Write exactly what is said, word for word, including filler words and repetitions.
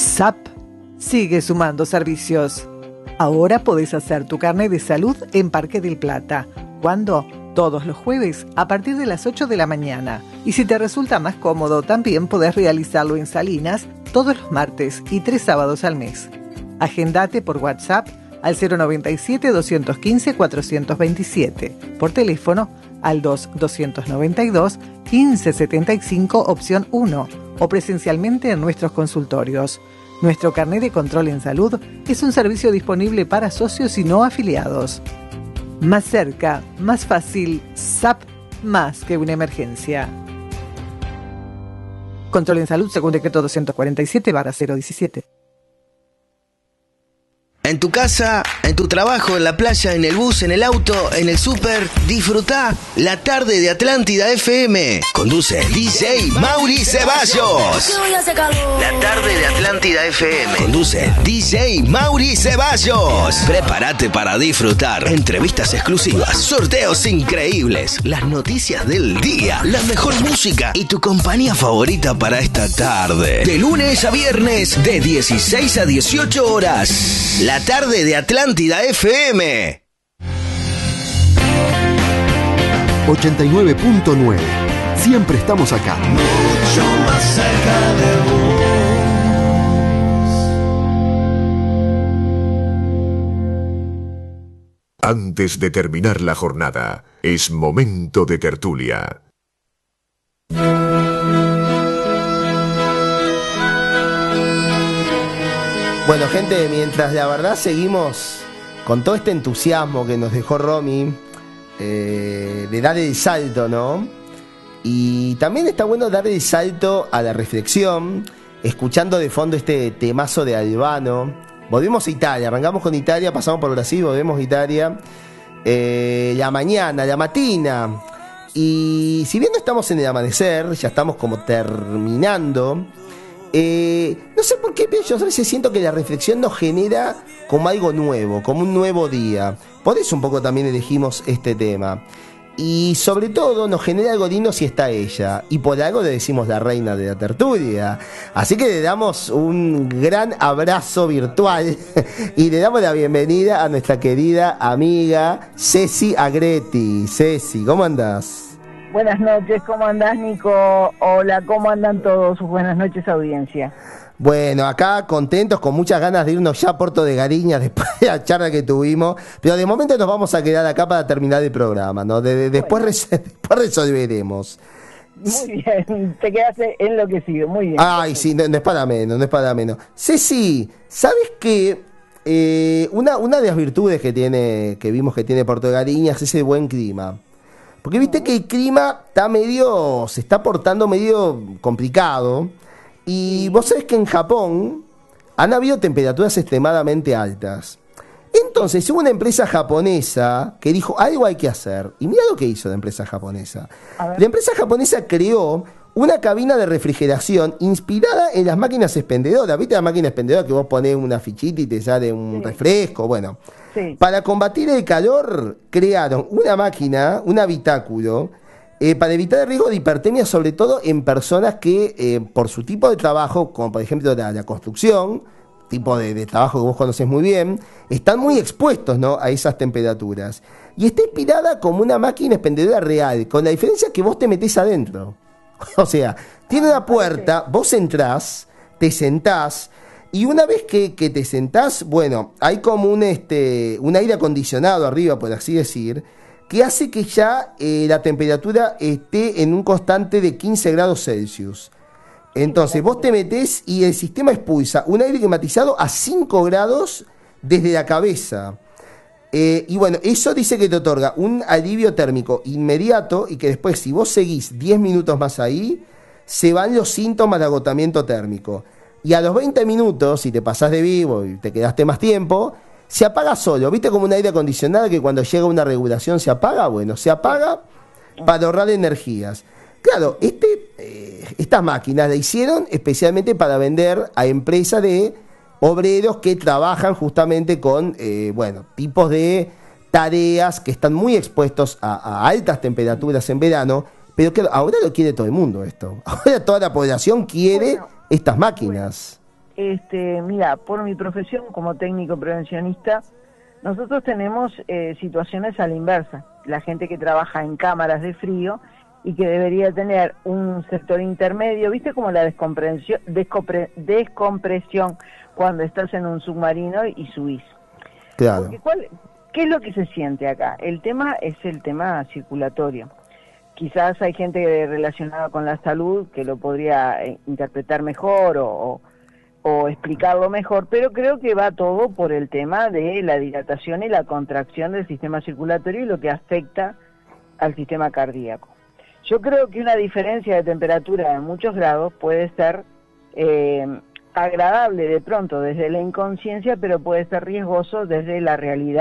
S A P sigue sumando servicios. Ahora podés hacer tu carnet de salud en Parque del Plata. ¿Cuándo? Todos los jueves a partir de las ocho de la mañana. Y si te resulta más cómodo, también podés realizarlo en Salinas todos los martes y tres sábados al mes. Agendate por WhatsApp al cero noventa y siete, doscientos quince, cuatrocientos veintisiete. Por teléfono al dos, doscientos noventa y dos, quince setenta y cinco, opción uno. O presencialmente en nuestros consultorios. Nuestro carnet de control en salud es un servicio disponible para socios y no afiliados. Más cerca, más fácil, S A P, más que una emergencia. Control en salud según decreto doscientos cuarenta y siete barra cero diecisiete. En tu casa, en tu trabajo, en la playa, en el bus, en el auto, en el súper, disfrutá la tarde de Atlántida F M. Conduce D J Mauri Ceballos. La tarde de Atlántida F M. Conduce D J Mauri Ceballos. Prepárate para disfrutar entrevistas exclusivas, sorteos increíbles, las noticias del día, la mejor música y tu compañía favorita para esta tarde. De lunes a viernes, de dieciséis a dieciocho horas. La tarde de Atlántida F M. ochenta y nueve punto nueve. Siempre estamos acá. Mucho más cerca de vos. Antes de terminar la jornada, es momento de tertulia. Bueno, gente, mientras la verdad seguimos con todo este entusiasmo que nos dejó Romy, eh, de dar el salto, ¿no? Y también está bueno dar el salto a la reflexión, escuchando de fondo este temazo de Albano. Volvemos a Italia, arrancamos con Italia, pasamos por Brasil, volvemos a Italia. Eh, la mañana, la matina. Y si bien no estamos en el amanecer, ya estamos como terminando. Eh, no sé por qué, pero yo a veces siento que la reflexión nos genera como algo nuevo, como un nuevo día. Por eso un poco también elegimos este tema. Y sobre todo nos genera algo lindo si está ella. Y por algo le decimos la reina de la tertulia. Así que le damos un gran abrazo virtual y le damos la bienvenida a nuestra querida amiga Ceci Agretti. Ceci, ¿cómo andás? Buenas noches, ¿cómo andás, Nico? Hola, ¿cómo andan todos? Buenas noches, audiencia. Bueno, acá contentos, con muchas ganas de irnos ya a Puerto de Gariña después de la charla que tuvimos, pero de momento nos vamos a quedar acá para terminar el programa, ¿no? De, de, después, bueno. res, después resolveremos. Muy bien, te quedaste enloquecido, muy bien. Ay, sí, no, no es para menos, no es para menos. Ceci, ¿sabes qué? Eh, una, una de las virtudes que tiene, que vimos que tiene Puerto de Gariña es ese buen clima. Porque viste que el clima está medio, se está portando medio complicado. Y vos sabés que en Japón han habido temperaturas extremadamente altas. Entonces hubo una empresa japonesa que dijo, algo hay que hacer. Y mira lo que hizo la empresa japonesa. La empresa japonesa creó una cabina de refrigeración inspirada en las máquinas expendedoras. ¿Viste la máquina expendedora que vos ponés una fichita y te sale un sí. refresco? Bueno, sí. Para combatir el calor crearon una máquina, un habitáculo, eh, para evitar el riesgo de hipertermia, sobre todo en personas que eh, por su tipo de trabajo, como por ejemplo la, la construcción, tipo de, de trabajo que vos conocés muy bien, están muy expuestos, ¿no?, a esas temperaturas. Y está inspirada como una máquina expendedora real, con la diferencia que vos te metés adentro. O sea, tiene una puerta, vos entrás, te sentás, y una vez que, que te sentás, bueno, hay como un, este, un aire acondicionado arriba, por así decir, que hace que ya eh, la temperatura esté en un constante de quince grados Celsius. Entonces vos te metés y el sistema expulsa un aire climatizado a cinco grados desde la cabeza. Eh, y bueno, eso dice que te otorga un alivio térmico inmediato y que después, si vos seguís diez minutos más ahí, se van los síntomas de agotamiento térmico. Y a los veinte minutos, si te pasás de vivo y te quedaste más tiempo, se apaga solo. ¿Viste como un aire acondicionado que cuando llega una regulación se apaga? Bueno, se apaga para ahorrar energías. Claro, este, eh, estas máquinas la hicieron especialmente para vender a empresas de obreros que trabajan justamente con, eh, bueno, tipos de tareas que están muy expuestos a, a altas temperaturas en verano, pero que ahora lo quiere todo el mundo esto. Ahora toda la población quiere bueno, estas máquinas. Este, mira, por mi profesión como técnico prevencionista, nosotros tenemos eh, situaciones a la inversa. La gente que trabaja en cámaras de frío y que debería tener un sector intermedio, ¿viste? Como la descompresión, descompre, descompresión cuando estás en un submarino y subís. Claro. Porque ¿cuál, ¿qué es lo que se siente acá? El tema es el tema circulatorio. Quizás hay gente relacionada con la salud que lo podría eh, interpretar mejor o, o, o explicarlo mejor, pero creo que va todo por el tema de la dilatación y la contracción del sistema circulatorio y lo que afecta al sistema cardíaco. Yo creo que una diferencia de temperatura de muchos grados puede ser eh, agradable de pronto desde la inconsciencia, pero puede ser riesgoso desde la realidad.